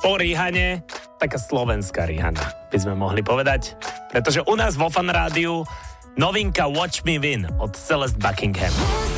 po Rihane, taká slovenská Rihana, by sme mohli povedať. Pretože u nás vo Fan Rádiu novinka Watch Me Win od Celeste Buckingham.